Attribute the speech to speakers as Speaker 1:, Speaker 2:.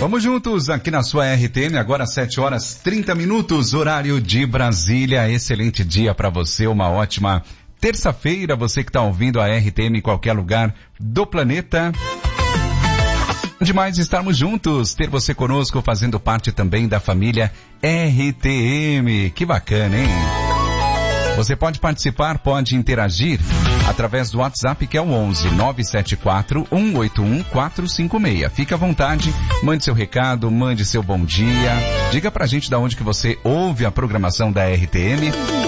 Speaker 1: Vamos juntos aqui na sua RTM, agora 7h30, horário de Brasília. Excelente dia para você, uma ótima terça-feira, você que está ouvindo a RTM em qualquer lugar do planeta. Demais estarmos juntos, ter você conosco fazendo parte também da família RTM. Que bacana, hein? Você pode participar, pode interagir através do WhatsApp, que é o 11-974-181-456. Fique à vontade, mande seu recado, mande seu bom dia. Diga pra gente de onde que você ouve a programação da RTM.